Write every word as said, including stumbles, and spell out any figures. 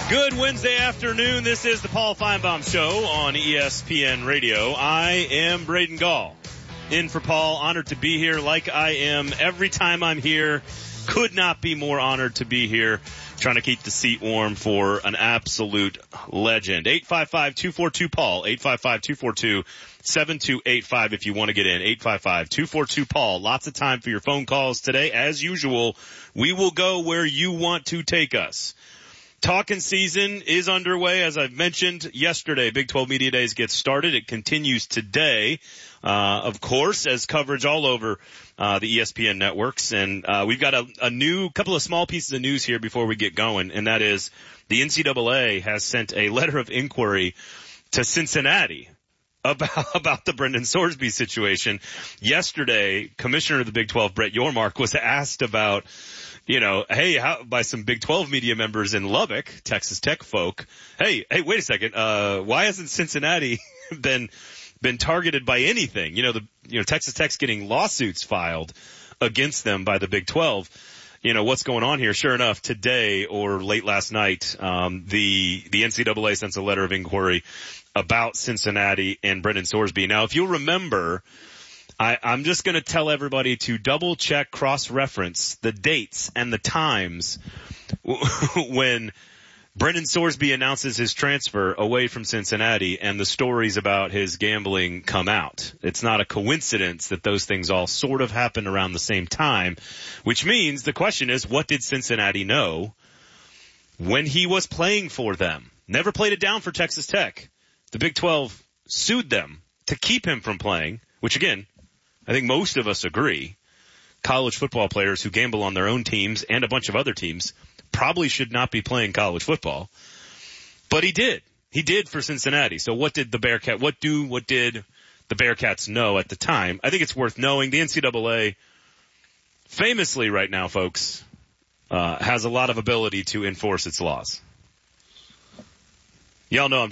Good Wednesday afternoon. This is the Paul Feinbaum Show on E S P N Radio. I am Braden Gall, in for Paul. Honored to be here like I am every time I'm here. Could not be more honored to be here. Trying to keep the seat warm for an absolute legend. eight five five, two four two, Paul. eight five five, two four two, seven two eight five if you want to get in. eight five five, two four two, Paul. Lots of time for your phone calls today. As usual, we will go where you want to take us. Talking season is underway. As I've mentioned yesterday, Big twelve Media Days gets started. It continues today, uh, of course, as coverage all over uh, the E S P N networks. And uh, we've got a, a new couple of small pieces of news here before we get going, and that is the N C double A has sent a letter of inquiry to Cincinnati about, about the Brendan Sorsby situation. Yesterday, Commissioner of the Big twelve, Brett Yormark, was asked about, you know, hey, how, by some Big twelve media members in Lubbock, Texas Tech folk. Hey, hey, wait a second. Uh, why hasn't Cincinnati been, been targeted by anything? You know, the, you know, Texas Tech's getting lawsuits filed against them by the Big twelve. You know, what's going on here? Sure enough, today or late last night, um, the, the N C double A sends a letter of inquiry about Cincinnati and Brendan Sorsby. Now, if you'll remember, I, I'm just going to tell everybody to double check, cross-reference the dates and the times when Brendan Sorsby announces his transfer away from Cincinnati and the stories about his gambling come out. It's not a coincidence that those things all sort of happen around the same time, which means the question is, what did Cincinnati know when he was playing for them? Never played it down for Texas Tech. The Big twelve sued them to keep him from playing, which again, I think most of us agree, college football players who gamble on their own teams and a bunch of other teams probably should not be playing college football. But he did. He did for Cincinnati. So what did the Bearcat, what do, what did the Bearcats know at the time? I think it's worth knowing. The N C double A, famously right now, folks, uh, has a lot of ability to enforce its laws. Y'all know I'm